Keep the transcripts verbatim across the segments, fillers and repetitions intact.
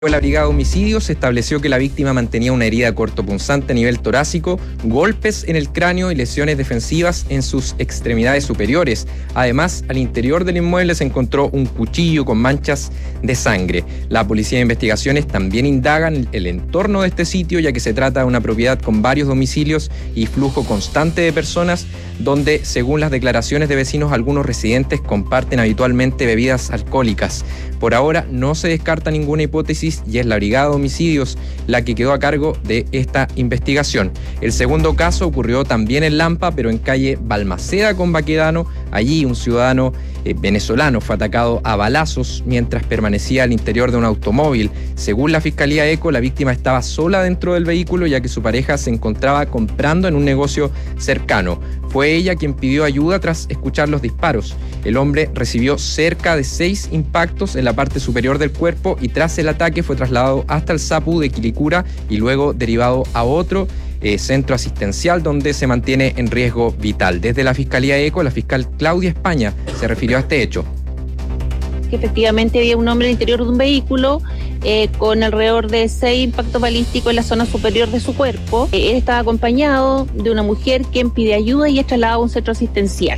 La brigada de homicidios estableció que la víctima mantenía una herida cortopunzante a nivel torácico, golpes en el cráneo y lesiones defensivas en sus extremidades superiores. Además, al interior del inmueble se encontró un cuchillo con manchas de sangre. La Policía de Investigaciones también indagan el entorno de este sitio, ya que se trata de una propiedad con varios domicilios y flujo constante de personas, donde, según las declaraciones de vecinos, algunos residentes comparten habitualmente bebidas alcohólicas. Por ahora no se descarta ninguna hipótesis y es la brigada de homicidios la que quedó a cargo de esta investigación. El segundo caso ocurrió también en Lampa, pero en calle Balmaceda con Baquedano. Allí un ciudadano eh, venezolano fue atacado a balazos mientras permanecía al interior de un automóvil. Según la Fiscalía ECO, la víctima estaba sola dentro del vehículo, ya que su pareja se encontraba comprando en un negocio cercano. Fue ella quien pidió ayuda tras escuchar los disparos. El hombre recibió cerca de seis impactos en la parte superior del cuerpo y tras el ataque fue trasladado hasta el SAPU de Quilicura y luego derivado a otro eh, centro asistencial donde se mantiene en riesgo vital. Desde la Fiscalía ECO, la fiscal Claudia España se refirió a este hecho. Que efectivamente había un hombre al interior de un vehículo eh, con alrededor de seis impactos balísticos en la zona superior de su cuerpo. Eh, él estaba acompañado de una mujer quien pide ayuda y es trasladado a un centro asistencial.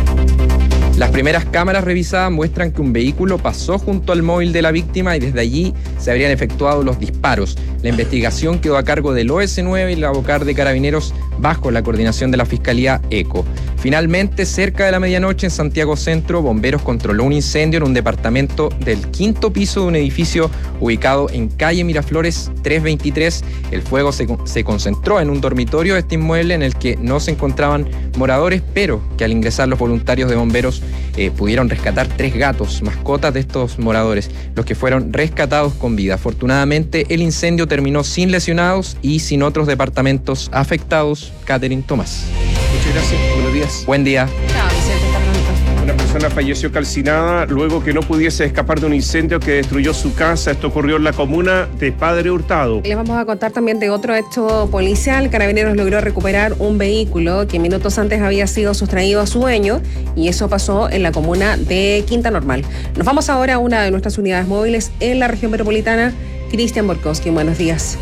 Las primeras cámaras revisadas muestran que un vehículo pasó junto al móvil de la víctima y desde allí se habrían efectuado los disparos. La investigación quedó a cargo del O S nueve y la Bocar de Carabineros bajo la coordinación de la Fiscalía ECO. Finalmente, cerca de la medianoche en Santiago Centro, bomberos controló un incendio en un departamento del quinto piso de un edificio ubicado en calle Miraflores trescientos veintitrés. El fuego se, se concentró en un dormitorio de este inmueble en el que no se encontraban moradores, pero que al ingresar los voluntarios de bomberos eh, pudieron rescatar tres gatos, mascotas de estos moradores, los que fueron rescatados con vida. Afortunadamente, el incendio terminó sin lesionados y sin otros departamentos afectados. Catherine Tomás. Muchas gracias, buenos días. Buen día. Chao, Vicente, hasta pronto. Una persona falleció calcinada luego que no pudiese escapar de un incendio que destruyó su casa. Esto ocurrió en la comuna de Padre Hurtado. Les vamos a contar también de otro hecho policial. Carabineros logró recuperar un vehículo que minutos antes había sido sustraído a su dueño y eso pasó en la comuna de Quinta Normal. Nos vamos ahora a una de nuestras unidades móviles en la región metropolitana. Cristian Borkowski, buenos días.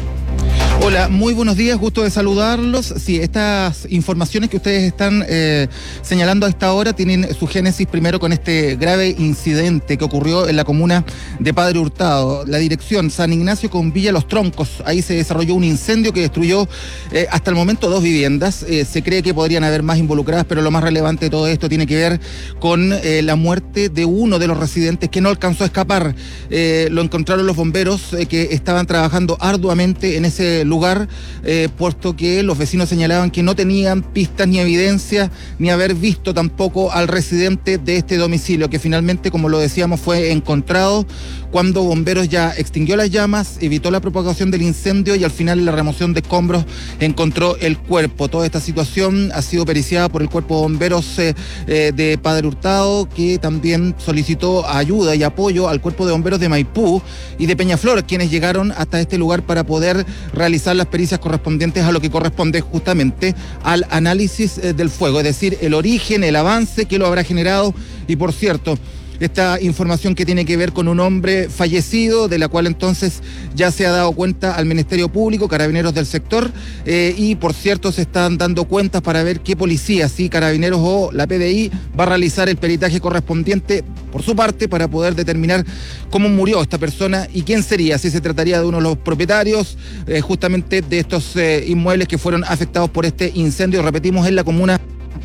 Hola, muy buenos días, gusto de saludarlos. Sí, estas informaciones que ustedes están eh, señalando a esta hora tienen su génesis primero con este grave incidente que ocurrió en la comuna de Padre Hurtado. La dirección San Ignacio con Villa Los Troncos, ahí se desarrolló un incendio que destruyó eh, hasta el momento dos viviendas. Eh, se cree que podrían haber más involucradas, pero lo más relevante de todo esto tiene que ver con eh, la muerte de uno de los residentes que no alcanzó a escapar. Eh, lo encontraron los bomberos eh, que estaban trabajando arduamente en ese lugar, eh, puesto que los vecinos señalaban que no tenían pistas ni evidencia ni haber visto tampoco al residente de este domicilio, que finalmente, como lo decíamos, fue encontrado cuando bomberos ya extinguió las llamas, evitó la propagación del incendio y al final la remoción de escombros encontró el cuerpo. Toda esta situación ha sido periciada por el cuerpo de bomberos eh, eh, de Padre Hurtado, que también solicitó ayuda y apoyo al cuerpo de bomberos de Maipú y de Peñaflor, quienes llegaron hasta este lugar para poder realizar las pericias correspondientes a lo que corresponde justamente al análisis eh, del fuego, es decir, el origen, el avance que lo habrá generado. Y por cierto, esta información que tiene que ver con un hombre fallecido, de la cual entonces ya se ha dado cuenta al Ministerio Público, Carabineros del sector, eh, y por cierto se están dando cuentas para ver qué policía, si Carabineros o la P D I, va a realizar el peritaje correspondiente por su parte para poder determinar cómo murió esta persona y quién sería, si se trataría de uno de los propietarios eh, justamente de estos eh, inmuebles que fueron afectados por este incendio, repetimos, en la comuna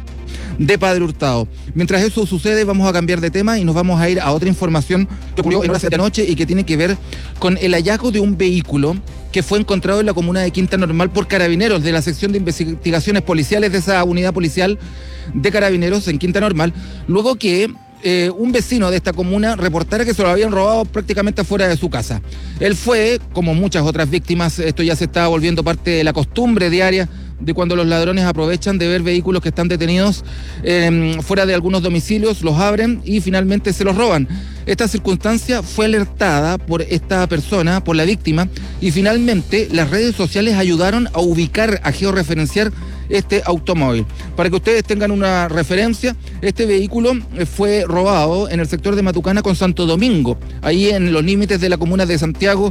de Padre Hurtado. Mientras eso sucede, vamos a cambiar de tema y nos vamos a ir a otra información que ocurrió en horas de la noche y que tiene que ver con el hallazgo de un vehículo que fue encontrado en la comuna de Quinta Normal por Carabineros de la sección de investigaciones policiales de esa unidad policial de Carabineros en Quinta Normal, luego que Eh, un vecino de esta comuna reportara que se lo habían robado prácticamente afuera de su casa. Él fue, como muchas otras víctimas, esto ya se está volviendo parte de la costumbre diaria de cuando los ladrones aprovechan de ver vehículos que están detenidos eh, fuera de algunos domicilios, los abren y finalmente se los roban. Esta circunstancia fue alertada por esta persona, por la víctima, y finalmente las redes sociales ayudaron a ubicar, a georreferenciar este automóvil. Para que ustedes tengan una referencia, este vehículo fue robado en el sector de Matucana con Santo Domingo, ahí en los límites de la comuna de Santiago